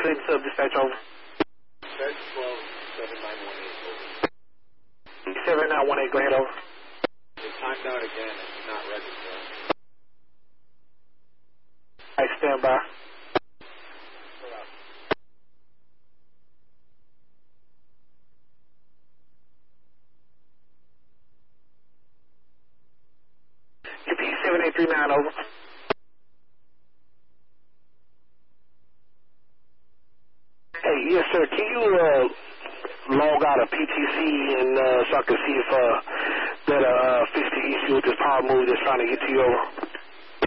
Twin Sub Dispatch over. Fed 12, 7918 over. 7918, go ahead over. It's timed out again. It's not registering. I stand by. UP 7839 over. Hey, yes sir, can you log out a PTC and so I can see if that fix the issue with this power move that's trying to get to you over?